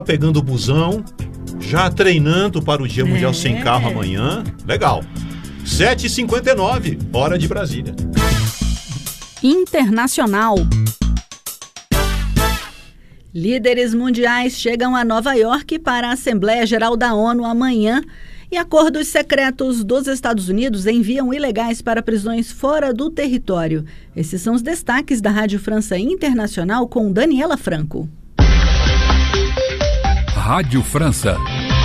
Pegando o busão, já treinando para o Dia Mundial Sem Carro amanhã. Legal. 7h59, hora de Brasília. Internacional. Líderes mundiais chegam a Nova York para a Assembleia Geral da ONU amanhã e acordos secretos dos Estados Unidos enviam ilegais para prisões fora do território. Esses são os destaques da Rádio França Internacional com Daniela Franco. Rádio França.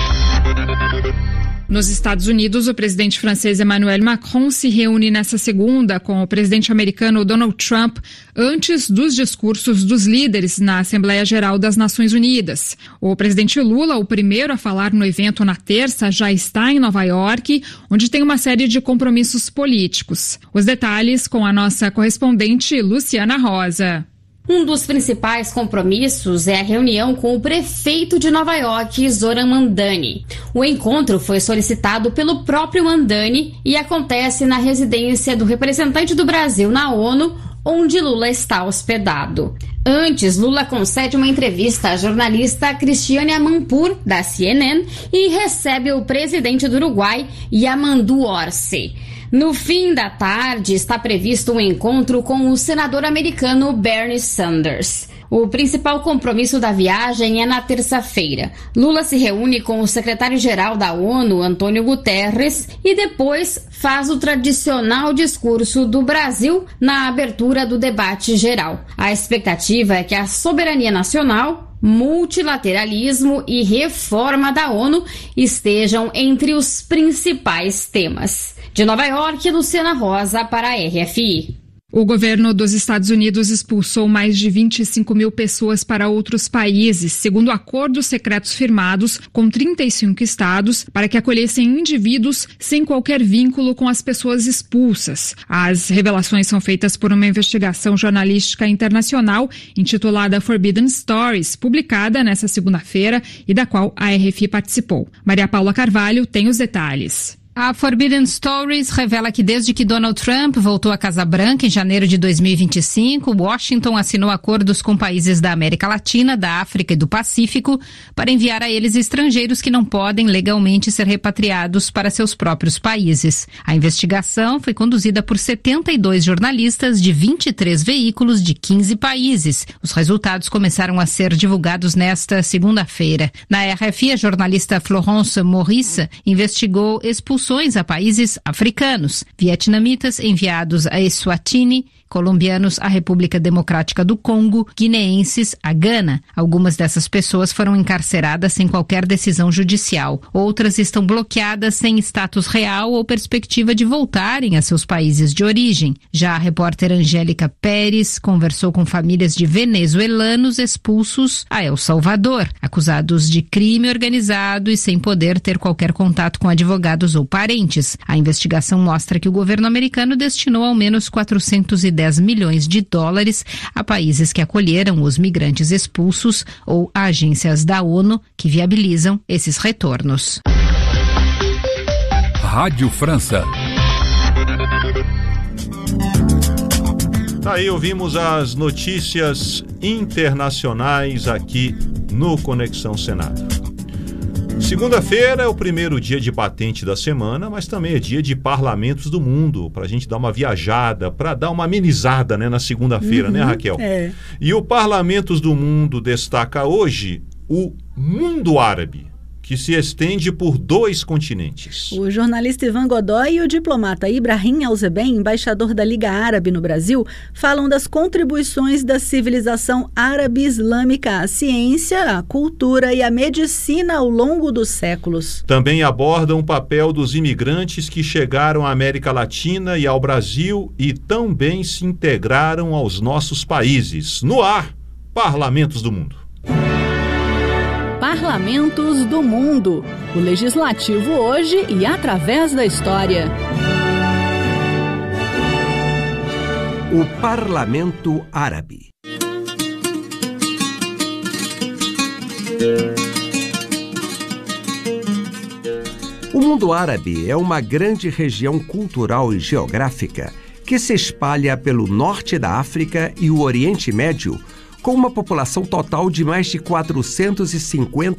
Nos Estados Unidos, o presidente francês Emmanuel Macron se reúne nesta segunda com o presidente americano Donald Trump antes dos discursos dos líderes na Assembleia Geral das Nações Unidas. O presidente Lula, o primeiro a falar no evento na terça, já está em Nova York, onde tem uma série de compromissos políticos. Os detalhes com a nossa correspondente Luciana Rosa. Um dos principais compromissos é a reunião com o prefeito de Nova York, Zoran Mandani. O encontro foi solicitado pelo próprio Mandani e acontece na residência do representante do Brasil na ONU, onde Lula está hospedado. Antes, Lula concede uma entrevista à jornalista Cristiane Amanpour, da CNN, e recebe o presidente do Uruguai, Yamandu Orsi. No fim da tarde, está previsto um encontro com o senador americano Bernie Sanders. O principal compromisso da viagem é na terça-feira. Lula se reúne com o secretário-geral da ONU, Antônio Guterres, e depois faz o tradicional discurso do Brasil na abertura do debate geral. A expectativa é que a soberania nacional, multilateralismo e reforma da ONU estejam entre os principais temas. De Nova York, Luciana Rosa para a RFI. O governo dos Estados Unidos expulsou mais de 25 mil pessoas para outros países, segundo acordos secretos firmados com 35 estados para que acolhessem indivíduos sem qualquer vínculo com as pessoas expulsas. As revelações são feitas por uma investigação jornalística internacional intitulada Forbidden Stories, publicada nesta segunda-feira e da qual a RFI participou. Maria Paula Carvalho tem os detalhes. A Forbidden Stories revela que desde que Donald Trump voltou à Casa Branca em janeiro de 2025, Washington assinou acordos com países da América Latina, da África e do Pacífico para enviar a eles estrangeiros que não podem legalmente ser repatriados para seus próprios países. A investigação foi conduzida por 72 jornalistas de 23 veículos de 15 países. Os resultados começaram a ser divulgados nesta segunda-feira. Na RFI, a jornalista Florence Maurice investigou expulsões a países africanos, vietnamitas enviados a Eswatini, colombianos à República Democrática do Congo, guineenses a Gana. Algumas dessas pessoas foram encarceradas sem qualquer decisão judicial. Outras estão bloqueadas sem status real ou perspectiva de voltarem a seus países de origem. Já a repórter Angélica Pérez conversou com famílias de venezuelanos expulsos a El Salvador, acusados de crime organizado e sem poder ter qualquer contato com advogados ou parentes. A investigação mostra que o governo americano destinou ao menos 410 milhões de dólares a países que acolheram os migrantes expulsos ou a agências da ONU que viabilizam esses retornos. Rádio França. Aí ouvimos as notícias internacionais aqui no Conexão Senado. Segunda-feira é o primeiro dia de patente da semana, mas também é dia de parlamentos do mundo, para a gente dar uma viajada, para dar uma amenizada, né, na segunda-feira, né, Raquel? É. E o Parlamentos do Mundo destaca hoje o mundo árabe, que se estende por 2 continentes. O jornalista Ivan Godoy e o diplomata Ibrahim Alzeben, embaixador da Liga Árabe no Brasil, falam das contribuições da civilização árabe-islâmica à ciência, à cultura e à medicina ao longo dos séculos. Também abordam o papel dos imigrantes que chegaram à América Latina e ao Brasil e também se integraram aos nossos países. No ar, Parlamentos do Mundo. Parlamentos do Mundo. O legislativo hoje e através da história. O Parlamento Árabe. O mundo árabe é uma grande região cultural e geográfica que se espalha pelo norte da África e o Oriente Médio, com uma população total de mais de 450